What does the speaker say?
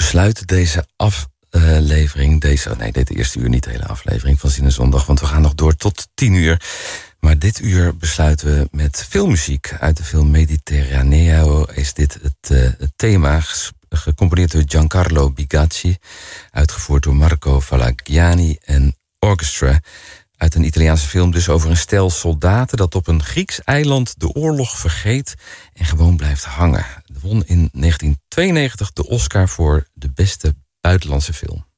besluiten deze aflevering, dit eerste uur niet de hele aflevering van Zin en Zondag, want we gaan nog door tot 10 uur. Maar dit uur besluiten we met filmmuziek. Uit de film Mediterraneo is dit het thema, gecomponeerd door Giancarlo Bigacci, uitgevoerd door Marco Falagiani en Orchestra. Uit een Italiaanse film dus over een stel soldaten dat op een Grieks eiland de oorlog vergeet en gewoon blijft hangen. Won in 1992 de Oscar voor de beste buitenlandse film.